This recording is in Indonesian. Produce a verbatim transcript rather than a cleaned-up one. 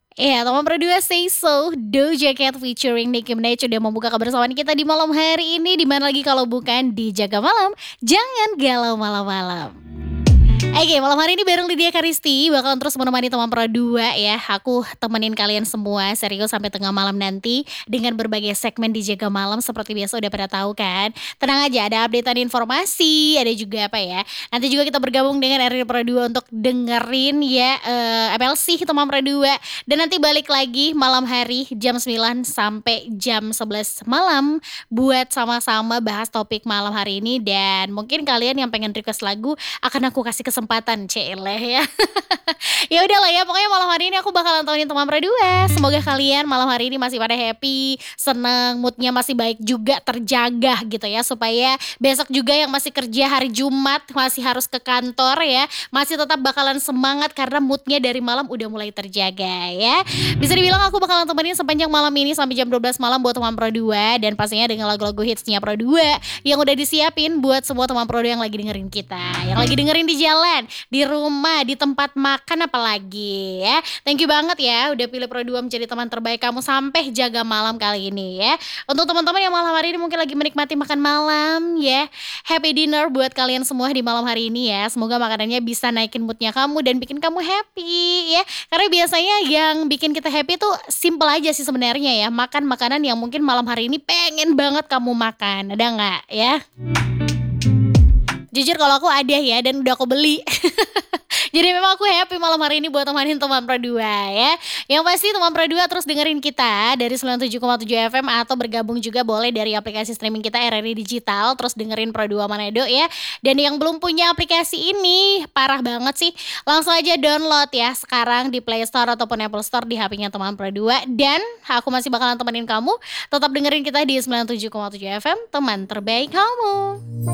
Iya, teman berdua Say So, Doja Cat featuring Nicki Minaj udah membuka kebersamaan kita di malam hari ini, di mana lagi kalau bukan di Jaga Malam, Jangan Galau Malam-Malam. Oke, malam hari ini bareng Lydia Karisti bakalan terus menemani teman Pro dua ya. Aku temenin kalian semua serius sampai tengah malam nanti dengan berbagai segmen di Jaga Malam seperti biasa udah pada tahu kan. Tenang aja, ada updatean informasi, ada juga apa ya. Nanti juga kita bergabung dengan R R Pro dua untuk dengerin ya eh, M L C teman Pro dua dan nanti balik lagi malam hari jam sembilan sampai jam sebelas malam buat sama-sama bahas topik malam hari ini dan mungkin kalian yang pengen request lagu akan aku kasih kesempatan ceeleh ya. Ya udahlah ya, pokoknya malam hari ini aku bakalan temenin teman berdua. Semoga kalian malam hari ini masih pada happy, seneng, moodnya masih baik juga terjaga gitu ya. Supaya besok juga yang masih kerja hari Jumat, masih harus ke kantor ya, masih tetap bakalan semangat karena moodnya dari malam udah mulai terjaga ya. Bisa dibilang aku bakalan temenin sepanjang malam ini sampai jam dua belas malam buat teman Pro dua dan pastinya dengan lagu-lagu hitsnya Pro dua yang udah disiapin buat semua teman Pro dua yang lagi dengerin kita, yang lagi dengerin di jalan, di rumah, di tempat makan apalagi ya. Thank you banget ya udah pilih Pro dua menjadi teman terbaik kamu sampai jaga malam kali ini ya. Untuk teman-teman yang malam hari ini mungkin lagi menikmati makan malam ya, happy dinner buat kalian semua di malam hari ini ya. Semoga makanannya bisa naikin moodnya kamu dan bikin kamu happy ya. Karena biasanya yang bikin kita happy tuh simple aja sih sebenarnya ya. Makan makanan yang mungkin malam hari ini pengen banget kamu makan. Ada nggak ya? Jujur kalau aku ada ya dan udah aku beli. Jadi memang aku happy malam hari ini buat temanin teman Pro dua ya. Yang pasti teman Pro dua terus dengerin kita dari sembilan puluh tujuh koma tujuh F M atau bergabung juga boleh dari aplikasi streaming kita R R I Digital terus dengerin Pro dua Manado ya. Dan yang belum punya aplikasi ini parah banget sih. Langsung aja download ya sekarang di Play Store ataupun Apple Store di H P-nya teman Pro dua dan aku masih bakalan temenin kamu tetap dengerin kita di sembilan puluh tujuh koma tujuh F M teman terbaik kamu.